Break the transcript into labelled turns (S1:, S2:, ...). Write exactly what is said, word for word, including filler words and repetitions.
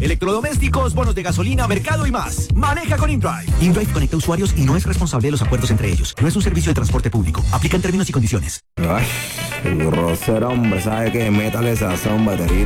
S1: electrodomésticos, bonos de gasolina, mercado y más. Maneja con InDrive. InDrive conecta usuarios y no es responsable de los acuerdos entre ellos. No es un servicio de transporte público. Aplican términos y condiciones.
S2: Ay, grosero, hombre, ¿sabe qué? Métale sazón, batería.